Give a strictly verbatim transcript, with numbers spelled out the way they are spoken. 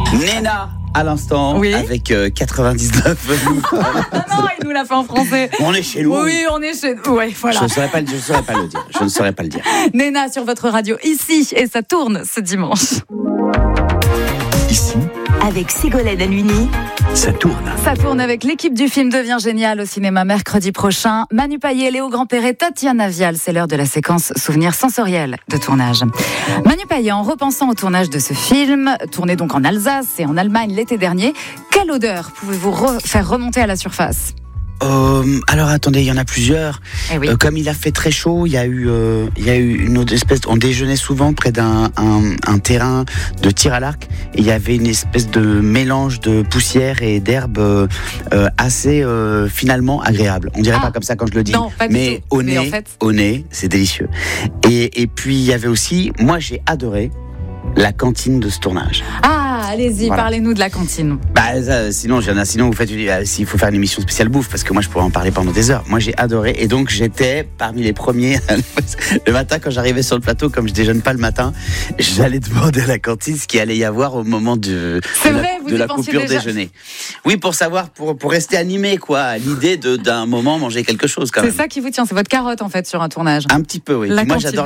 Néna à l'instant, oui. avec euh, quatre-vingt-dix-neuf. Non, il nous l'a fait en français. On est chez nous. Oui, on est chez nous. Ouais, voilà. Je ne saurais pas, je ne saurais pas le dire. Je ne saurais pas le dire. Néna sur votre radio ici et ça tourne ce dimanche. Ici, avec Ségolène Halluny, ça tourne. Ça tourne avec l'équipe du film Devient Génial au cinéma mercredi prochain. Manu Payet, Léo Grand-Perret, Tatiana Vial. C'est l'heure de la séquence Souvenirs sensoriels de tournage. Manu Payet, en repensant au tournage de ce film, tourné donc en Alsace et en Allemagne l'été dernier, quelle odeur pouvez-vous re- faire remonter à la surface ? Euh, alors attendez, il y en a plusieurs. Eh oui. Euh, comme il a fait très chaud, il y a eu, euh, il y a eu une autre espèce. On déjeunait souvent près d'un un, un terrain de tir à l'arc, et il y avait une espèce de mélange de poussière et d'herbe euh, euh, assez euh, finalement agréable. On dirait Ah. pas comme ça quand je le dis, Non, pas du mais tout. au Mais nez, en fait- au nez, c'est délicieux. Et, et puis il y avait aussi, moi j'ai adoré la cantine de ce tournage. Ah, allez-y, Voilà. parlez-nous de la cantine. Bah ça, sinon, j'en ai, sinon vous faites une- euh, s'il faut faire une émission spéciale bouffe, parce que moi je pourrais en parler pendant des heures. Moi j'ai adoré, et donc j'étais parmi les premiers. Le matin quand j'arrivais sur le plateau, comme je déjeune pas le matin, j'allais demander à la cantine ce qu'il allait y avoir au moment de, C'est de la, vrai, vous de y la pensiez coupure déjà. déjeuner. Oui, pour savoir, pour, pour rester animé quoi, à l'idée de, d'un moment manger quelque chose quand C'est même. ça qui vous tient, c'est votre carotte en fait sur un tournage. Un petit peu, oui. La Puis moi cantine. j'adore